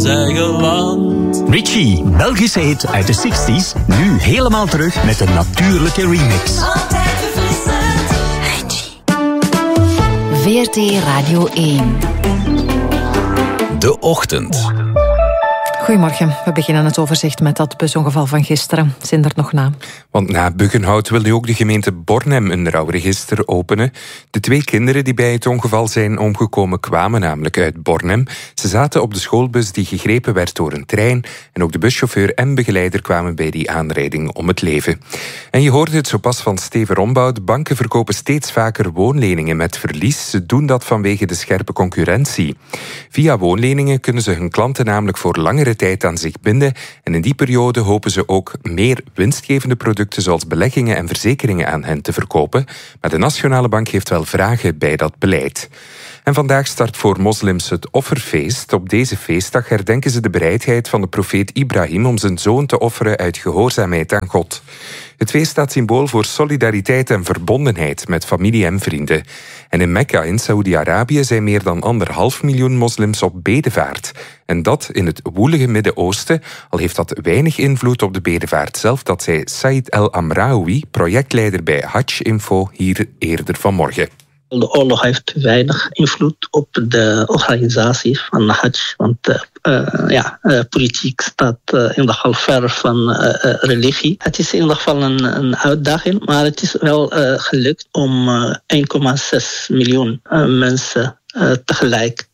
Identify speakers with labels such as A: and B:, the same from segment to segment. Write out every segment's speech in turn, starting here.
A: eigen land.
B: Richie, Belgische hit uit de 60s, nu helemaal terug met een natuurlijke remix.
C: Altijd verfrissend.
D: Richie. VRT Radio 1.
E: De Ochtend.
F: Goedemorgen. We beginnen het overzicht met dat busongeval van gisteren. Zindert nog na.
G: Want na Buggenhout wil nu ook de gemeente Bornem een rouwregister openen. De 2 kinderen die bij het ongeval zijn omgekomen kwamen namelijk uit Bornem. Ze zaten op de schoolbus die gegrepen werd door een trein. En ook de buschauffeur en begeleider kwamen bij die aanrijding om het leven. En je hoorde het zo pas van Steven Rombout. Banken verkopen steeds vaker woonleningen met verlies. Ze doen dat vanwege de scherpe concurrentie. Via woonleningen kunnen ze hun klanten namelijk voor langere tijd aan zich binden en in die periode hopen ze ook meer winstgevende producten zoals beleggingen en verzekeringen aan hen te verkopen. Maar de Nationale Bank heeft wel vragen bij dat beleid. En vandaag start voor moslims het offerfeest. Op deze feestdag herdenken ze de bereidheid van de profeet Ibrahim om zijn zoon te offeren uit gehoorzaamheid aan God. Het feest staat symbool voor solidariteit en verbondenheid met familie en vrienden. En in Mekka in Saoedi-Arabië zijn meer dan 1,5 miljoen moslims op bedevaart. En dat in het woelige Midden-Oosten, al heeft dat weinig invloed op de bedevaart zelf, dat zei Said El Amraoui, projectleider bij Hajj Info, hier eerder vanmorgen.
H: De oorlog heeft weinig invloed op de organisatie van de Hajj. Want politiek staat in ieder geval ver van religie. Het is in ieder geval een uitdaging, maar het is wel gelukt om 1,6 miljoen mensen tegelijk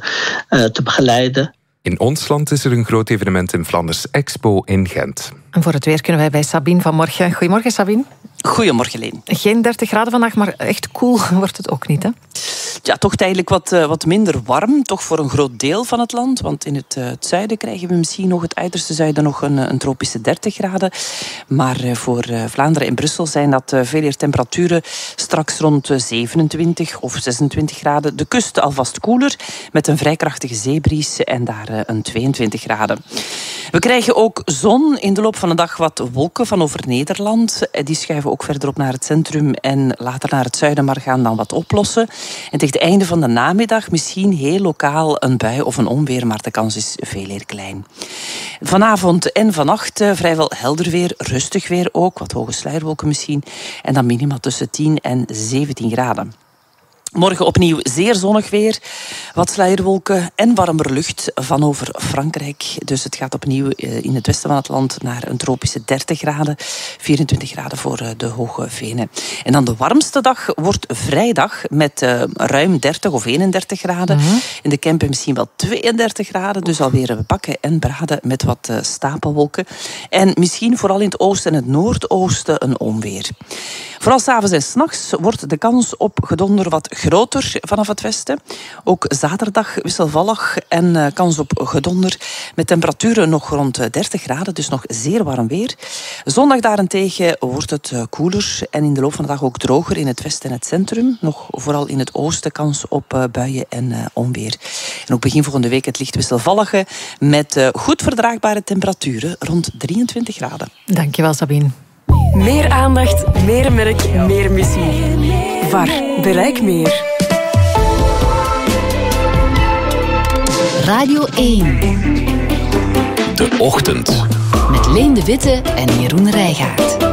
H: te begeleiden.
G: In ons land is er een groot evenement in Flanders Expo in Gent.
F: En voor het weer kunnen wij bij Sabine vanmorgen. Goedemorgen, Sabine.
I: Goedemorgen, Leen.
F: Geen 30 graden vandaag, maar echt koel wordt het ook niet, hè?
I: Ja, toch tijdelijk wat minder warm. Toch voor een groot deel van het land. Want in het zuiden krijgen we misschien nog, het uiterste zuiden, nog een tropische 30 graden. Maar voor Vlaanderen en Brussel zijn dat veel eer temperaturen straks rond 27 of 26 graden. De kust alvast koeler, met een vrij krachtige zeebries en daar een 22 graden. We krijgen ook zon. In de loop van de dag wat wolken van over Nederland. Die schuiven ook verder op naar het centrum en later naar het zuiden, maar gaan dan wat oplossen. En tegen het einde van de namiddag misschien heel lokaal een bui of een onweer, maar de kans is veel eer klein. Vanavond en vannacht vrijwel helder weer, rustig weer ook, wat hoge sluierwolken misschien. En dan minima tussen 10 en 17 graden. Morgen opnieuw zeer zonnig weer, wat sluierwolken en warmer lucht van over Frankrijk. Dus het gaat opnieuw in het westen van het land naar een tropische 30 graden, 24 graden voor de Hoge Venen. En dan de warmste dag wordt vrijdag met ruim 30 of 31 graden. Mm-hmm. In de Kempen misschien wel 32 graden, dus alweer bakken en braden met wat stapelwolken. En misschien vooral in het oosten en het noordoosten een onweer. Vooral 's avonds en 's nachts wordt de kans op gedonder wat groter vanaf het westen. Ook zaterdag wisselvallig en kans op gedonder met temperaturen nog rond 30 graden, dus nog zeer warm weer. Zondag daarentegen wordt het koeler en in de loop van de dag ook droger in het westen en het centrum. Nog vooral in het oosten kans op buien en onweer. En ook begin volgende week het licht wisselvallige met goed verdraagbare temperaturen rond 23 graden.
F: Dankjewel, Sabine.
J: Meer aandacht, meer merk, meer missie. VAR, bereik meer.
D: Radio 1.
E: De Ochtend.
D: Met Leen de Witte en Jeroen Rijgaard.